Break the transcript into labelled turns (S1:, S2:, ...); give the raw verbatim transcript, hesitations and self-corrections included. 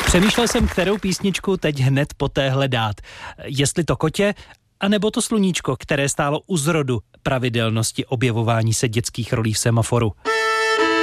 S1: Přemýšlel jsem, kterou písničku teď hned poté dát. Jestli to Kotě, anebo to Sluníčko, které stálo u zrodu pravidelnosti objevování se dětských rolí v Semaforu.